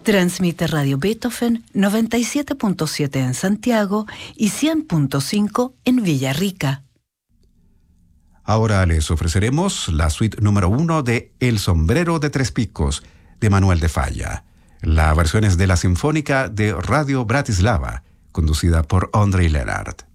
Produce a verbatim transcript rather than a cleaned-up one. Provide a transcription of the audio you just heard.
Transmite Radio Beethoven noventa y siete punto siete en Santiago y cien punto cinco en Villarrica. Ahora les ofreceremos la suite número uno de El sombrero de tres picos, de Manuel de Falla. La versión es de la Sinfónica de Radio Bratislava, conducida por Ondrej Lenart.